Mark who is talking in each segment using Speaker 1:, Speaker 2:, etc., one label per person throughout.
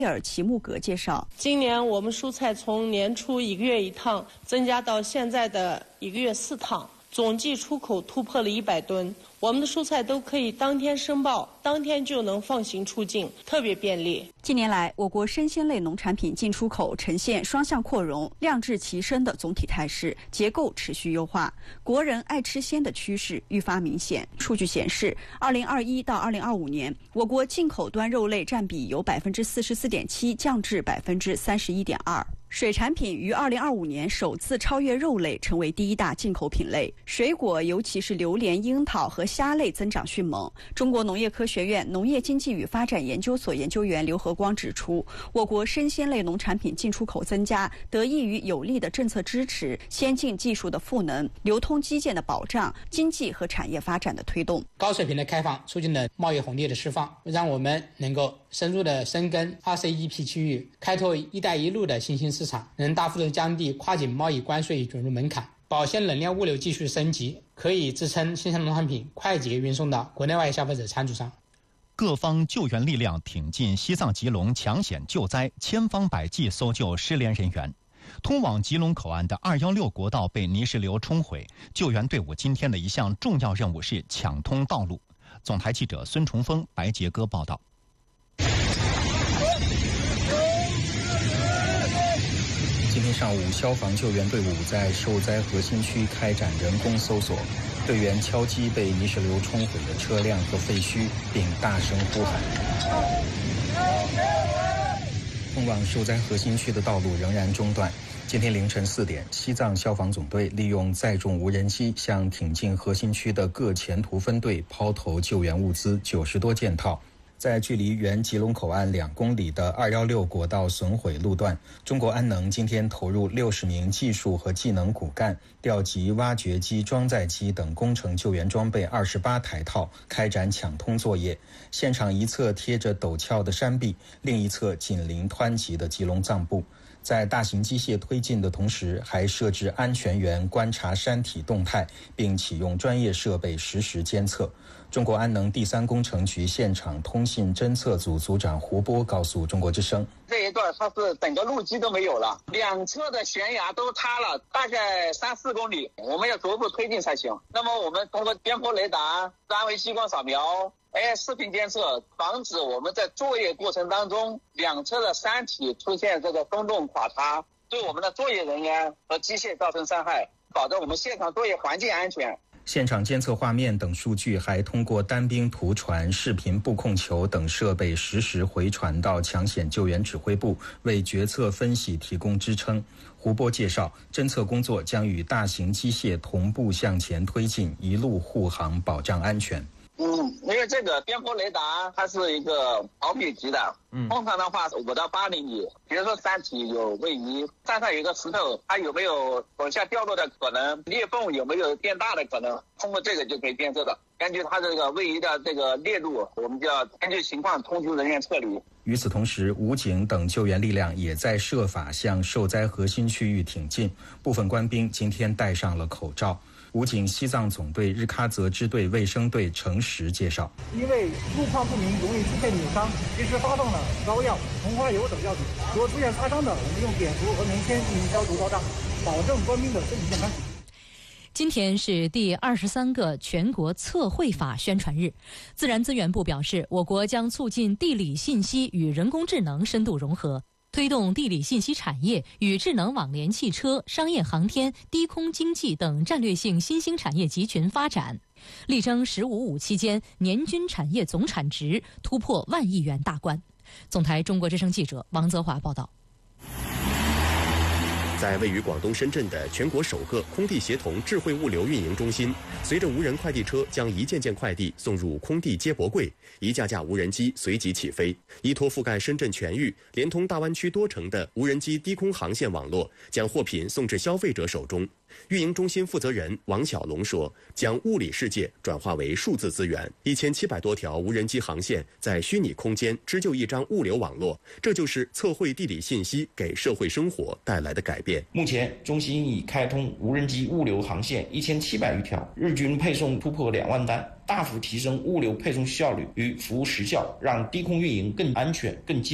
Speaker 1: 贝尔齐木格介绍，
Speaker 2: 今年我们蔬菜从年初1个月1趟增加到现在的1个月4趟，总计出口突破了100吨。我们的蔬菜都可以当天申报，当天就能放行出境，特别便利。
Speaker 1: 近年来，我国生鲜类农产品进出口呈现双向扩容、量质齐升的总体态势，结构持续优化，国人爱吃鲜的趋势愈发明显。数据显示，2021到2025年，我国进口端肉类占比由44.7%降至31.2%。水产品于2025年首次超越肉类，成为第一大进口品类。水果，尤其是榴莲、樱桃和虾类增长迅猛。中国农业科学院农业经济与发展研究所研究员刘和光指出，我国生鲜类农产品进出口增加，得益于有力的政策支持、先进技术的赋能、流通基建的保障、经济和产业发展的推动。
Speaker 3: 高水平的开放促进了贸易红利的释放，让我们能够深入的深耕RCEP区域，开拓一带一路的新兴市场，能大幅度降低跨境贸易关税准入门槛。保鲜冷链物流技术升级，可以支撑新鲜农产品快捷运送到国内外消费者餐桌上。
Speaker 4: 各方救援力量挺进西藏吉隆抢险救灾，千方百计搜救失联人员。通往吉隆口岸的216国道被泥石流冲毁，救援队伍今天的一项重要任务是抢通道路。总台记者孙崇峰、白杰哥报道。
Speaker 5: 今天上午，消防救援队伍在受灾核心区开展人工搜索，队员敲击被泥石流冲毁的车辆和废墟，并大声呼喊。通往受灾核心区的道路仍然中断。今天凌晨4点，西藏消防总队利用载重无人机向挺进核心区的各前途分队抛投救援物资90多件套。在距离原吉隆口岸2公里的216国道损毁路段，中国安能今天投入60名技术和技能骨干，调集挖掘机、装载机等工程救援装备28台套，开展抢通作业。现场一侧贴着陡峭的山壁，另一侧紧邻湍急的吉隆藏布。在大型机械推进的同时，还设置安全员观察山体动态，并启用专业设备实时监测。中国安能第3工程局现场通信侦测组组长胡波告诉中国之声，
Speaker 6: 这一段它是整个路基都没有了，两侧的悬崖都塌了，大概3-4公里，我们要逐步推进才行。那么我们通过边坡雷达、三维激光扫描、视频监测，防止我们在作业过程当中两侧的山体出现这个松动垮塌，对我们的作业人员和机械造成伤害，保证我们现场作业环境安全。
Speaker 5: 现场监测画面等数据还通过单兵图传、视频布控球等设备实时回传到抢险救援指挥部，为决策分析提供支撑。胡波介绍，侦测工作将与大型机械同步向前推进，一路护航，保障安全。
Speaker 6: 因为这个边坡雷达它是一个毫米级的，通常的话5到8厘米。比如说山体有位移，山上有一个石头，它有没有往下掉落的可能，裂缝有没有变大的可能，通过这个就可以监测的。根据它这个位移的这个裂度，我们就要根据情况通知人员撤离。
Speaker 5: 与此同时，武警等救援力量也在设法向受灾核心区域挺进，部分官兵今天戴上了口罩。武警西藏总队日喀则支队卫生队程实介绍，
Speaker 7: 因为路况不明容易出现扭伤，及时发放了膏药、红花油等药品。如果出现擦伤的，我们用碘伏和棉签进行消毒包扎，保证官兵的身体健康。
Speaker 8: 今天是第23个全国测绘法宣传日。自然资源部表示，我国将促进地理信息与人工智能深度融合，推动地理信息产业与智能网联汽车、商业航天、低空经济等战略性新兴产业集群发展，力争“15+5”期间年均产业总产值突破1万亿元大关。总台中国之声记者王泽华报道。
Speaker 9: 在位于广东深圳的全国首个空地协同智慧物流运营中心，随着无人快递车将一件件快递送入空地接驳柜，一架架无人机随即起飞，依托覆盖深圳全域、连通大湾区多城的无人机低空航线网络，将货品送至消费者手中。运营中心负责人王小龙说，将物理世界转化为数字资源，1700多条无人机航线在虚拟空间织就一张物流网络，这就是测绘地理信息给社会生活带来的改变。
Speaker 10: 目前中心已开通无人机物流航线1700余条，日均配送突破2万单，大幅提升物流配送效率与服务时效，让低空运营更安全、更经济。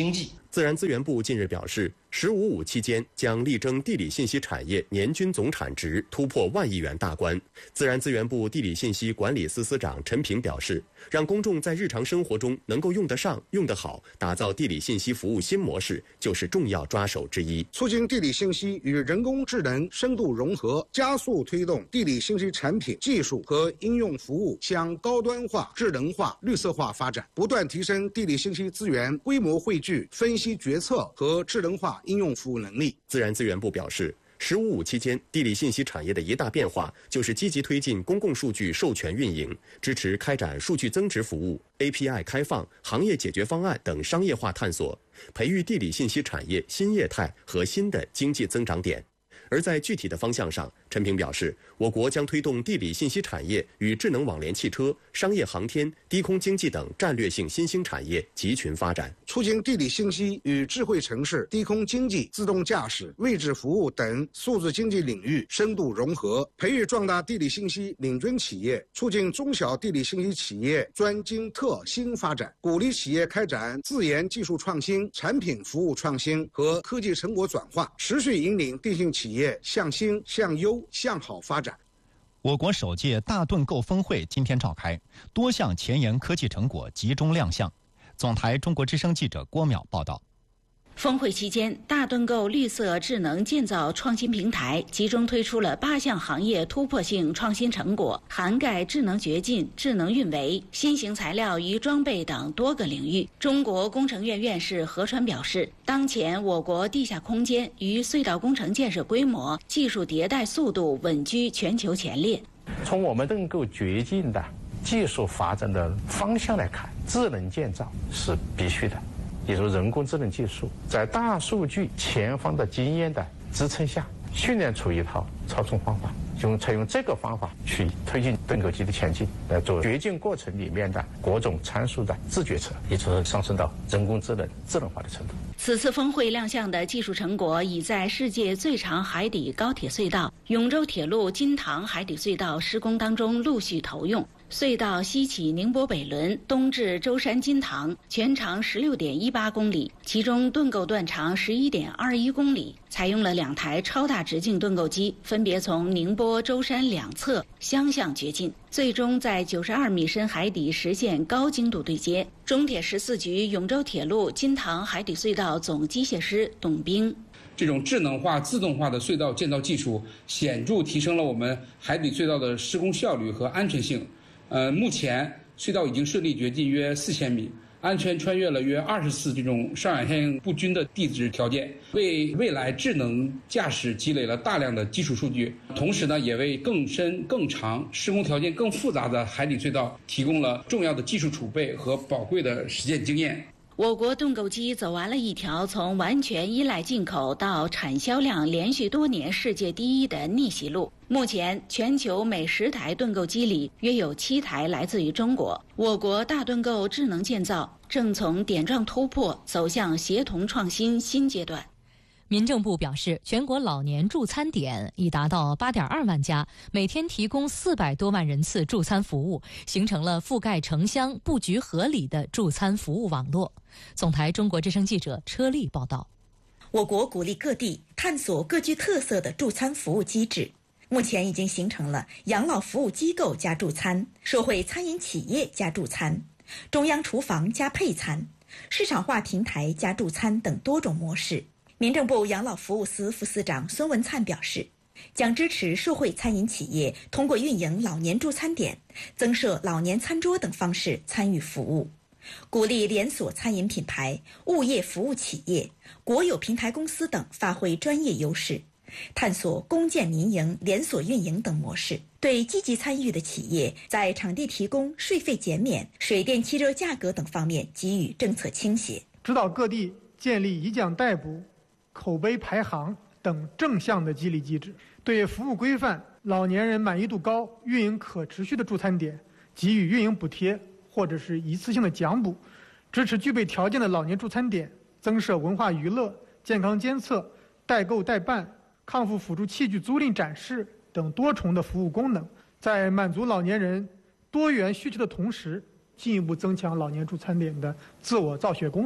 Speaker 9: 自然资源部近日表示，“15+5”期间将力争地理信息产业年均总产值突破1万亿元大关。自然资源部地理信息管理司司长陈平表示，让公众在日常生活中能够用得上、用得好，打造地理信息服务新模式，就是重要抓手之一。
Speaker 11: 促进地理信息与人工智能深度融合，加速推动地理信息产品、技术和应用服务向高端化、智能化、绿色化发展，不断提升地理信息资源规模汇聚、分析决策和智能化应用服务能力。
Speaker 9: 自然资源部表示，“15+5”期间，地理信息产业的一大变化就是积极推进公共数据授权运营，支持开展数据增值服务、API 开放、行业解决方案等商业化探索，培育地理信息产业新业态和新的经济增长点。而在具体的方向上，陈平表示，我国将推动地理信息产业与智能网联汽车、商业航天、低空经济等战略性新兴产业集群发展，
Speaker 11: 促进地理信息与智慧城市、低空经济、自动驾驶、位置服务等数字经济领域深度融合，培育壮大地理信息领军企业，促进中小地理信息企业专精特新发展，鼓励企业开展自研技术创新、产品服务创新和科技成果转化，持续引领地信企业向新、向优、向好发展。
Speaker 4: 我国首届大盾构峰会今天召开，多项前沿科技成果集中亮相。总台中国之声记者郭淼报道。
Speaker 12: 峰会期间，大盾构绿色智能建造创新平台集中推出了8项行业突破性创新成果，涵盖智能掘进、智能运维、新型材料与装备等多个领域。中国工程院院士何川表示，当前我国地下空间与隧道工程建设规模、技术迭代速度稳居全球前列。
Speaker 13: 从我们盾构掘进的技术发展的方向来看，智能建造是必须的。比如人工智能技术，在大数据前方的经验的支撑下，训练出一套操纵方法，采用这个方法去推进盾构机的前进，来做掘进过程里面的各种参数的自决策，也就是上升到人工智能智能化的程度。
Speaker 12: 此次峰会亮相的技术成果已在世界最长海底高铁隧道永州铁路金塘海底隧道施工当中陆续投用。隧道西起宁波北仑，东至舟山金塘，全长16.18公里，其中盾构段长11.21公里，采用了2台超大直径盾构机，分别从宁波、舟山两侧相向掘进，最终在92米深海底实现高精度对接。中铁14局永州铁路金塘海底隧道总机械师董兵。
Speaker 14: 这种智能化、自动化的隧道建造技术，显著提升了我们海底隧道的施工效率和安全性。目前隧道已经顺利掘进约4000米，安全穿越了约24这种上下线不均的地质条件，为未来智能驾驶积累了大量的基础数据。同时呢，也为更深、更长、施工条件更复杂的海底隧道提供了重要的技术储备和宝贵的实践经验。
Speaker 12: 我国盾构机走完了一条从完全依赖进口到产销量连续多年世界第一的逆袭路。目前，全球每10台盾构机里约有7台来自于中国。我国大盾构智能建造正从点状突破走向协同创新新阶段。
Speaker 8: 民政部表示，全国老年助餐点已达到8.2万家，每天提供400多万人次助餐服务，形成了覆盖城乡、布局合理的助餐服务网络。总台中国之声记者车丽报道。
Speaker 15: 我国鼓励各地探索各具特色的助餐服务机制，目前已经形成了养老服务机构加助餐、社会餐饮企业加助餐、中央厨房加配餐、市场化平台加助餐等多种模式。民政部养老服务司副司长孙文灿表示，将支持社会餐饮企业通过运营老年助餐点、增设老年餐桌等方式参与服务，鼓励连锁餐饮品牌、物业服务企业、国有平台公司等发挥专业优势，探索公建民营、连锁运营等模式。对积极参与的企业，在场地提供、税费减免、水电气热价格等方面给予政策倾斜，
Speaker 16: 指导各地建立以奖代补、口碑排行等正向的激励机制，对服务规范、老年人满意度高、运营可持续的助餐点给予运营补贴或者是一次性的奖补，支持具备条件的老年助餐点增设文化娱乐、健康监测、代购代办、康复辅助器具租赁展示等多重的服务功能，在满足老年人多元需求的同时，进一步增强老年助餐点的自我造血功能。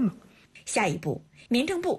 Speaker 15: 下一步，民政部